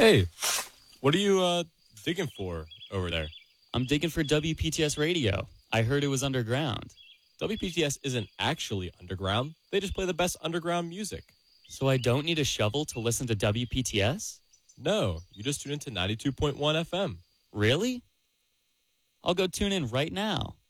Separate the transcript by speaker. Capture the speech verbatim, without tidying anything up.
Speaker 1: Hey, what are you uh, digging for over there?
Speaker 2: I'm digging for W P T S radio. I heard it was underground.
Speaker 1: W P T S isn't actually underground. They just play the best underground music.
Speaker 2: So I don't need a shovel to listen to W P T S?
Speaker 1: No, you just tune into ninety-two point one F M.
Speaker 2: Really? I'll go tune in right now.